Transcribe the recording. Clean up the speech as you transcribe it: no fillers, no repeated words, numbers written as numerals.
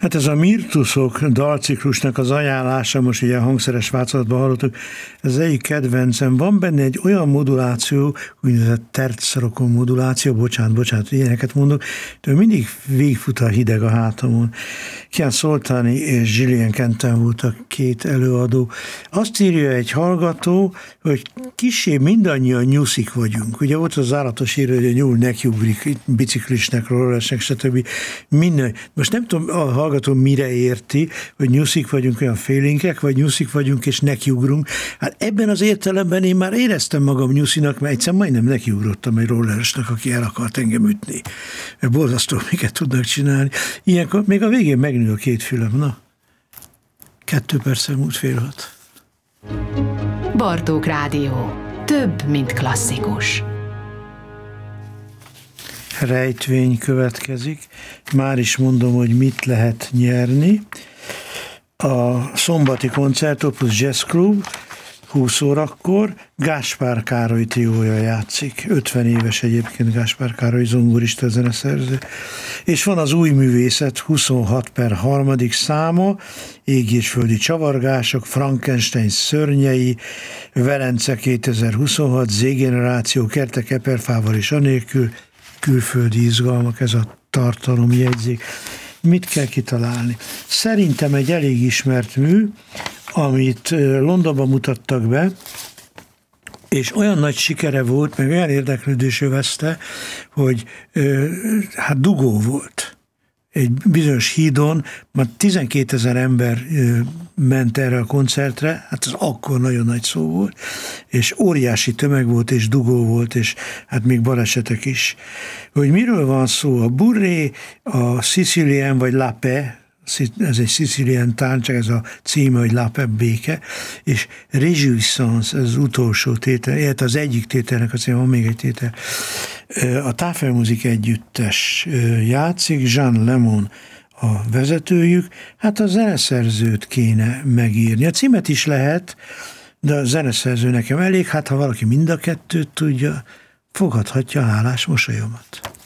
Hát ez a Mirtuszok dalciklusnak az ajánlása, most ugye a hangszeres változatban hallottuk, ez egyik kedvencem. Van benne egy olyan moduláció, úgynevezett tercrokon moduláció, bocsánat, ilyeneket mondok, de mindig végigfut a hideg a hátamon. Kian Szoltáni és Gillian Kenton voltak két előadó. Azt írja egy hallgató, hogy kissé mindannyian nyuszik vagyunk. Ugye ott az állatos írja, hogy a nyúl nekiugrik biciklisnek, rolleresnek, stb. Minden. Most nem tudom, a hallgató mire érti, hogy nyuszik vagyunk, olyan félénkek, vagy nyuszik vagyunk és nekiugrunk. Hát ebben az értelemben én már éreztem magam nyuszinak, mert egyszer majdnem nekiugrottam egy rolleresnek, aki el akart engem ütni. Mert borzasztó, miket tudnak csinálni. Ilyenkor még a végén megnő a két fülem. Na, 2 perccel múlt 5:30. Bartók Rádió. Több, mint klasszikus. Rejtvény következik. Már is mondom, hogy mit lehet nyerni. A szombati koncert Opus Jazz Club 20 órakor Gáspár Károly triója játszik. 50 éves egyébként Gáspár Károly, zongorista, zeneszerző. És van az új művészet 26/3. Száma, Égi és földi csavargások, Frankenstein szörnyei, Velence 2026, Z-generáció, Kertek Eperfával és anélkül, külföldi izgalmak, ez a tartalomjegyzék. Mit kell kitalálni? Szerintem egy elég ismert mű, amit Londonban mutattak be, és olyan nagy sikere volt, meg olyan érdeklődés övezte, hogy hát dugó volt. Egy bizonyos hídon, már 12 000 ember ment erre a koncertre, hát az akkor nagyon nagy szó volt, és óriási tömeg volt, és dugó volt, és hát még balesetek is. Hogy miről van szó? A Burré, a Sicilian vagy La Paix, ez egy szicilián tánc, ez a címe, hogy La Paix, béke, és Réjouissance, ez az utolsó tétel, illetve az egyik tételnek a címe, van még egy tétel. A Tafelmusik együttes játszik, Jean Lemon a vezetőjük, hát a zeneszerzőt kéne megírni. A címet is lehet, de a zeneszerző nekem elég, hát ha valaki mind a kettőt tudja, fogadhatja hálás mosolyomat.